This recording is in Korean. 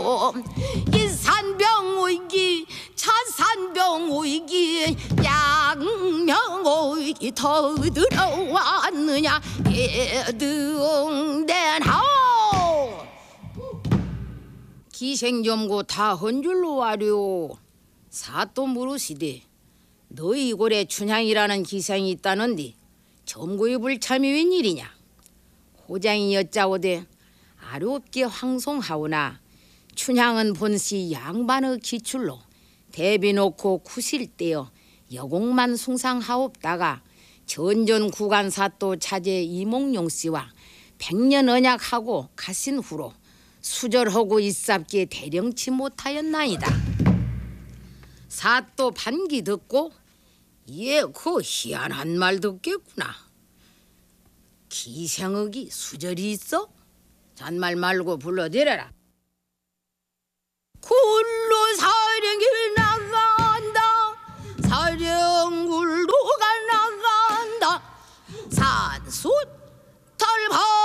이 산병 오이기 차산병 오이기 양명 오이기 더 들어왔느냐 예등대하오. 기생점고 다 헌줄로 와려. 사또 물으시되 너희 고래 춘향이라는 기생이 있다는데 점구의 불참이 웬일이냐. 호장이 여짜오되 아롭게 황송하오나 춘향은 본시 양반의 기출로 대비 놓고 구실대어 여공만 숭상하옵다가 전전 구간사또 차제 이몽룡 씨와 백년 언약하고 가신 후로 수절하고 있삽기에 대령치 못하였나이다. 사또 반기 듣고 예, 그 희한한 말 듣겠구나. 기생역이 수절이 있어? 잔말 말고 불러대려라. 굴로 사령이 나간다. 사령